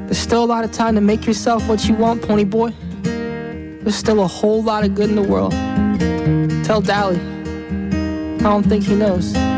There's still a lot of time to make yourself what you want, pony boy. There's still a whole lot of good in the world. Tell Dally. I don't think he knows.